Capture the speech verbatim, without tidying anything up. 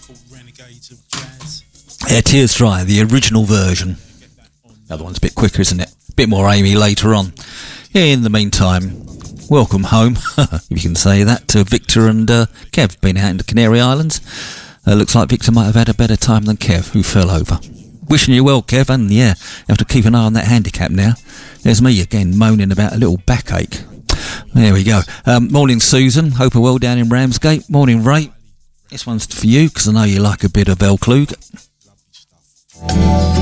Yeah, Tears Dry, the original version. The other one's a bit quicker, isn't it? A bit more Amy later on. Yeah, in the meantime, welcome home, if you can say that, to Victor and uh, Kev, been out in the Canary Islands. Uh, looks like Victor might have had a better time than Kev, who fell over. Wishing you well, Kev, and yeah, you have to keep an eye on that handicap now. There's me again, moaning about a little backache. There we go. Um, morning, Susan. Hope you're well down in Ramsgate. Morning, Ray. This one's for you, because I know you like a bit of El Klug.